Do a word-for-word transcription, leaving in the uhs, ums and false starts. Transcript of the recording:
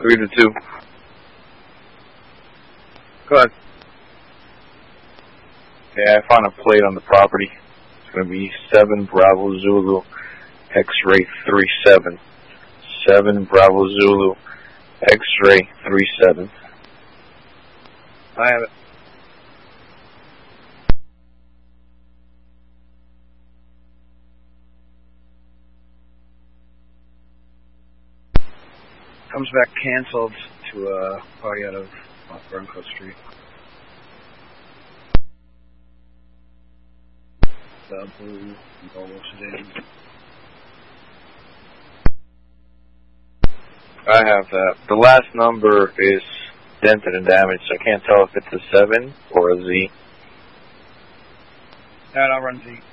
Three to two. Go ahead. Yeah, I found a plate on the property. It's going to be seven Bravo Zulu, X-ray three seven. seven Bravo Zulu, X-ray three seven. I have it. Comes back canceled to a party out of off Bronco Street. The blue Volvo sedan. I have that. The last number is dented and damaged, so I can't tell if it's a seven or a Z. Alright, I'll run Z.